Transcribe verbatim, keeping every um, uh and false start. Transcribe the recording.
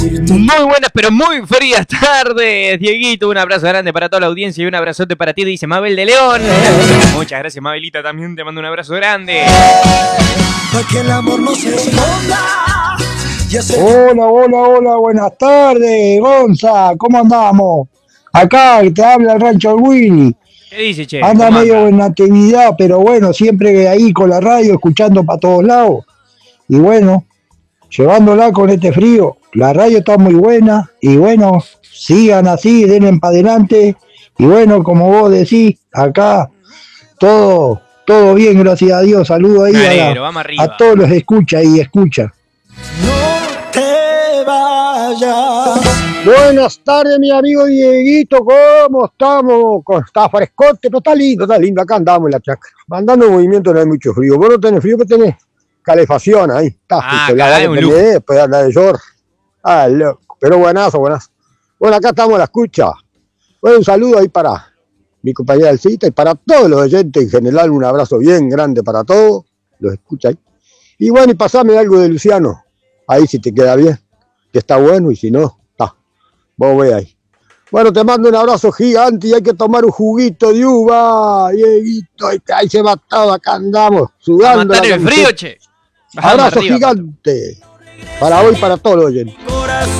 Muy buenas, pero muy frías tardes, Dieguito. Un abrazo grande para toda la audiencia y un abrazote para ti, dice Mabel de León. Muchas gracias, Mabelita, también te mando un abrazo grande. Para que el amor no se esconda. Hola, hola, hola, buenas tardes, Gonza, ¿cómo andamos? Acá te habla el rancho del Willy. ¿Qué dice, che? Anda medio en actividad, pero bueno, siempre ahí con la radio, escuchando para todos lados. Y bueno, llevándola con este frío. La radio está muy buena y bueno, sigan así, denle para adelante. Y bueno, como vos decís, acá todo, todo bien, gracias a Dios. Saludos ahí alegro, a, la, a todos los escucha y escucha. No te vayas. Buenas tardes, mi amigo Dieguito, ¿cómo estamos? Está frescote, pero está lindo, está lindo. Acá andamos en la chacra. Andando en movimiento, no hay mucho frío. Vos no tenés frío, que tenés calefacción ahí. Está ah, justo, la caray, que tenés, después de andar de short. Ah, loco. Pero buenazo, buenazo. Bueno, acá estamos a la escucha. Bueno, un saludo ahí para mi compañera Elcita y para todos los oyentes en general. Un abrazo bien grande para todos. Los escucha ahí. Y bueno, y pasame algo de Luciano. Ahí si te queda bien, que está bueno, y si no, está. Vos ve ahí. Bueno, te mando un abrazo gigante y hay que tomar un juguito de uva, Dieguito, ahí se va todo, acá andamos, sudando. A matar el frío, che. Abrazo gigante para hoy, para todos los oyentes.